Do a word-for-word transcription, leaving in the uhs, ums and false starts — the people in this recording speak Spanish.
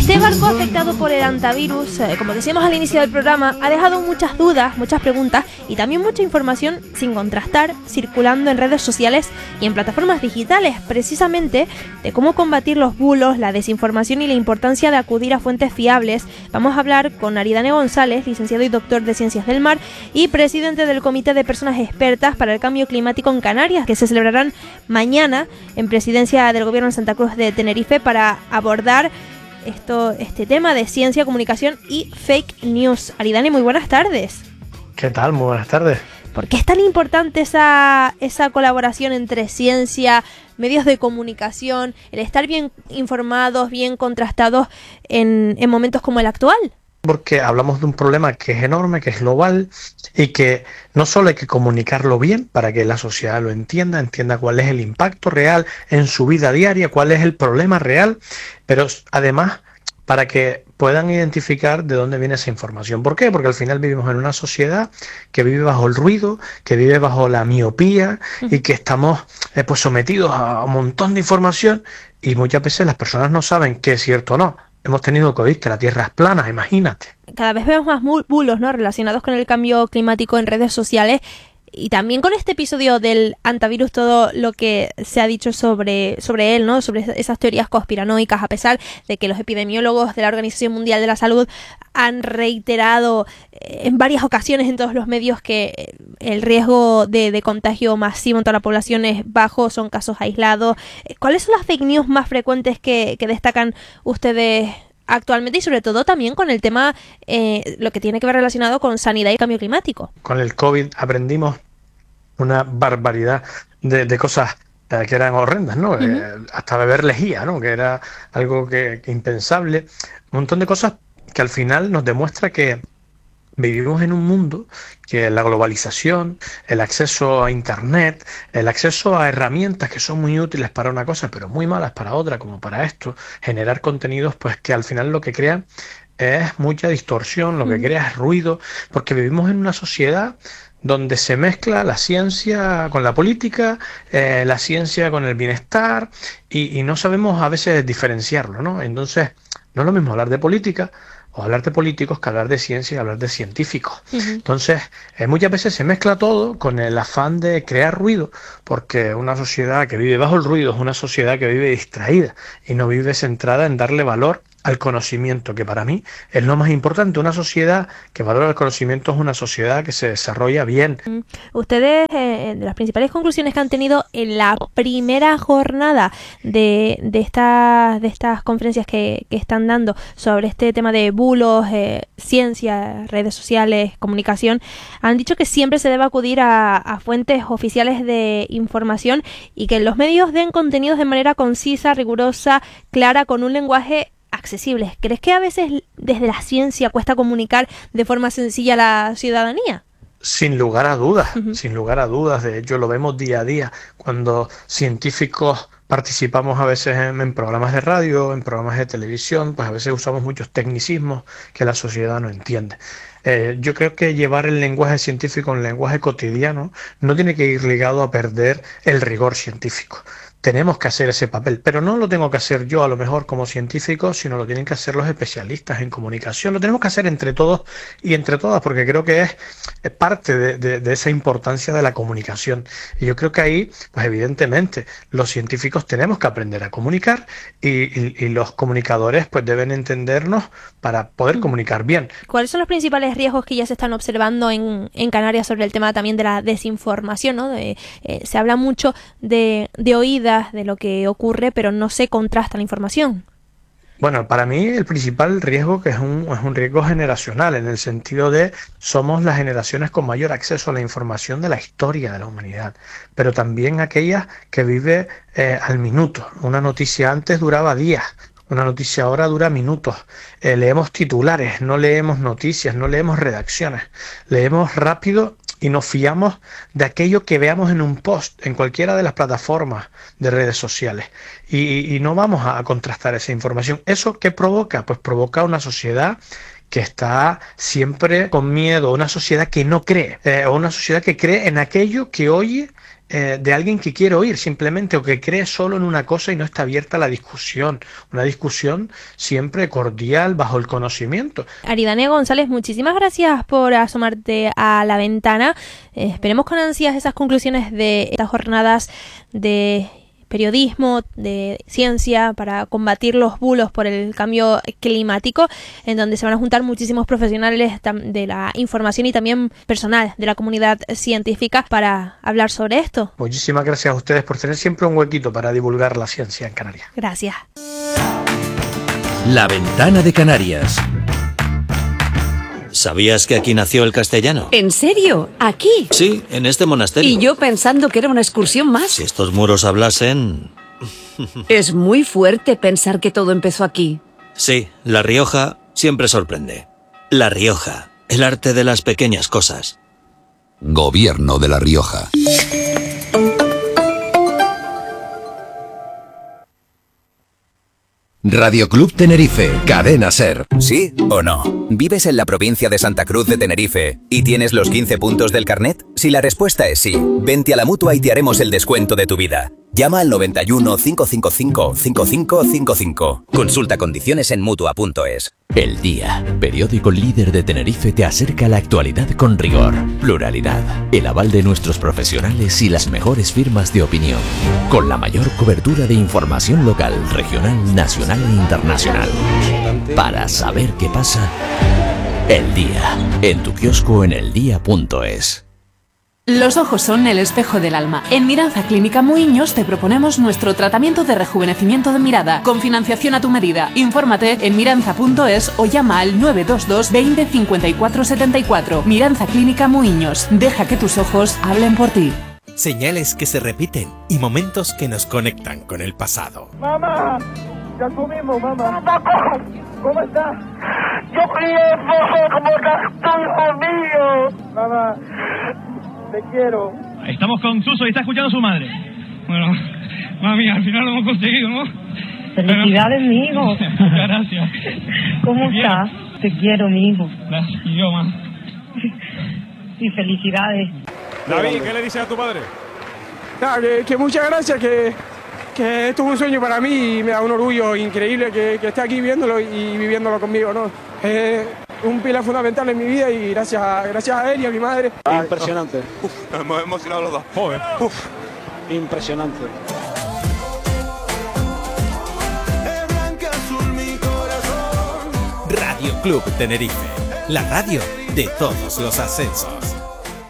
Este barco afectado por el hantavirus, eh, como decíamos al inicio del programa, ha dejado muchas dudas, muchas preguntas y también mucha información sin contrastar, circulando en redes sociales y en plataformas digitales, precisamente de cómo combatir los bulos, la desinformación y la importancia de acudir a fuentes fiables. Vamos a hablar con Aridane González, licenciado y doctor de Ciencias del Mar y presidente del Comité de Personas Expertas para el Cambio Climático en Canarias, que se celebrarán mañana en presidencia del Gobierno de Santa Cruz de Tenerife para abordar Esto, este tema de ciencia, comunicación y fake news. Aridane, muy buenas tardes. ¿Qué tal? Muy buenas tardes. ¿Por qué es tan importante esa, esa colaboración entre ciencia, medios de comunicación, el estar bien informados, bien contrastados en, en momentos como el actual? Porque hablamos de un problema que es enorme, que es global y que no solo hay que comunicarlo bien para que la sociedad lo entienda, entienda cuál es el impacto real en su vida diaria, cuál es el problema real, pero además para que puedan identificar de dónde viene esa información. ¿Por qué? Porque al final vivimos en una sociedad que vive bajo el ruido, que vive bajo la miopía y que estamos eh, pues sometidos a un montón de información y muchas veces las personas no saben qué es cierto o no. Hemos tenido COVID, que la Tierra es plana, imagínate. Cada vez vemos más bulos, ¿no?, relacionados con el cambio climático en redes sociales y también con este episodio del hantavirus, todo lo que se ha dicho sobre, sobre él, ¿no?, sobre esas teorías conspiranoicas, a pesar de que los epidemiólogos de la Organización Mundial de la Salud han reiterado en varias ocasiones en todos los medios que el riesgo de, de contagio masivo en toda la población es bajo, son casos aislados. ¿Cuáles son las fake news más frecuentes que, que destacan ustedes actualmente y sobre todo también con el tema, eh, lo que tiene que ver relacionado con sanidad y cambio climático? Con el COVID aprendimos una barbaridad de, de cosas eh, que eran horrendas, ¿no? Uh-huh. Eh, hasta beber lejía, ¿no? Que era algo que, que impensable. Un montón de cosas que al final nos demuestra que vivimos en un mundo que la globalización, el acceso a internet, el acceso a herramientas que son muy útiles para una cosa pero muy malas para otra, como para esto, generar contenidos pues que al final lo que crean es mucha distorsión, lo que crea es ruido, porque vivimos en una sociedad donde se mezcla la ciencia con la política, eh, la ciencia con el bienestar y, y no sabemos a veces diferenciarlo, ¿no? Entonces no es lo mismo hablar de política o hablar de políticos que hablar de ciencia y hablar de científicos. Uh-huh. Entonces, eh, muchas veces se mezcla todo con el afán de crear ruido, porque una sociedad que vive bajo el ruido es una sociedad que vive distraída y no vive centrada en darle valor al conocimiento, que para mí es lo más importante. Una sociedad que valora el conocimiento es una sociedad que se desarrolla bien. Ustedes, eh, de las principales conclusiones que han tenido en la primera jornada de, de, estas, de estas conferencias que, que están dando sobre este tema de bulos, eh, ciencia, redes sociales, comunicación, han dicho que siempre se debe acudir a, a fuentes oficiales de información y que los medios den contenidos de manera concisa, rigurosa, clara, con un lenguaje accesibles. ¿Crees que a veces desde la ciencia cuesta comunicar de forma sencilla a la ciudadanía? Sin lugar a dudas, uh-huh. sin lugar a dudas. De hecho, lo vemos día a día cuando científicos participamos a veces en, en programas de radio, en programas de televisión, pues a veces usamos muchos tecnicismos que la sociedad no entiende. Eh, yo creo que llevar el lenguaje científico en el lenguaje cotidiano no tiene que ir ligado a perder el rigor científico. Tenemos que hacer ese papel, pero no lo tengo que hacer yo a lo mejor como científico, sino lo tienen que hacer los especialistas en comunicación. Lo tenemos que hacer entre todos y entre todas, porque creo que es, es parte de, de, de esa importancia de la comunicación. Y yo creo que ahí, pues evidentemente, los científicos tenemos que aprender a comunicar y, y, y los comunicadores pues deben entendernos para poder comunicar bien. ¿Cuáles son los principales riesgos que ya se están observando en, en Canarias sobre el tema también de la desinformación, ¿no? De, eh, se habla mucho de, de oídas de lo que ocurre, pero no se contrasta la información. Bueno, para mí el principal riesgo que es un, es un riesgo generacional, en el sentido de somos las generaciones con mayor acceso a la información de la historia de la humanidad, pero también aquellas que vive eh, al minuto. Una noticia antes duraba días, una noticia ahora dura minutos. Eh, leemos titulares, no leemos noticias, no leemos redacciones, leemos rápido y nos fiamos de aquello que veamos en un post, en cualquiera de las plataformas de redes sociales. Y, y no vamos a contrastar esa información. ¿Eso qué provoca? Pues provoca una sociedad que está siempre con miedo, una sociedad que no cree, eh, o una sociedad que cree en aquello que oye eh, de alguien que quiere oír simplemente, o que cree solo en una cosa y no está abierta a la discusión. Una discusión siempre cordial, bajo el conocimiento. Aridane González, muchísimas gracias por asomarte a la ventana. Eh, esperemos con ansias esas conclusiones de estas jornadas de periodismo, de ciencia, para combatir los bulos por el cambio climático, en donde se van a juntar muchísimos profesionales de la información y también personal de la comunidad científica para hablar sobre esto. Muchísimas gracias a ustedes por tener siempre un huequito para divulgar la ciencia en Canarias. Gracias. La Ventana de Canarias. ¿Sabías que aquí nació el castellano? ¿En serio? ¿Aquí? Sí, en este monasterio. Y yo pensando que era una excursión más. Si estos muros hablasen... Es muy fuerte pensar que todo empezó aquí. Sí, La Rioja siempre sorprende. La Rioja, el arte de las pequeñas cosas. Gobierno de La Rioja. Radio Club Tenerife, Cadena Ser. ¿Sí o no? ¿Vives en la provincia de Santa Cruz de Tenerife y tienes los quince puntos del carnet? Si la respuesta es sí, vente a la Mutua y te haremos el descuento de tu vida. Llama al noventa y uno, cinco cinco cinco, cinco cinco cinco cinco. Consulta condiciones en Mutua punto es. El Día, periódico líder de Tenerife, te acerca a la actualidad con rigor, pluralidad, el aval de nuestros profesionales y las mejores firmas de opinión, con la mayor cobertura de información local, regional, nacional e internacional. Para saber qué pasa, El Día, en tu kiosco en el día punto es. Los ojos son el espejo del alma. En Miranza Clínica Muiños te proponemos nuestro tratamiento de rejuvenecimiento de mirada, con financiación a tu medida. Infórmate en miranza punto es o llama al nueve dos dos, veinte, cincuenta y cuatro setenta y cuatro. Miranza Clínica Muiños. Deja que tus ojos hablen por ti. Señales que se repiten y momentos que nos conectan con el pasado. ¡Mamá! ¡Ya comimos, mamá! ¡Papá! ¿Cómo estás? ¡Yo pienso como tu hijo mío! ¡Mamá! Te quiero. Estamos con Suso y está escuchando a su madre. Bueno, mami, al final lo hemos conseguido, ¿no? Felicidades, Pero... mi hijo. Muchas gracias. ¿Cómo Te estás? Quiero. Te quiero, mi hijo. Gracias, y yo más. Y felicidades. David, ¿qué le dices a tu padre? Nada, que, que muchas gracias, que, que esto es un sueño para mí y me da un orgullo increíble que, que esté aquí viéndolo y viviéndolo conmigo, ¿no? Eh, un pilar fundamental en mi vida y gracias a, gracias a él y a mi madre. Impresionante. Uf, nos hemos emocionado los dos. Joder. Uf, impresionante. Radio Club Tenerife, la radio de todos los ascensos.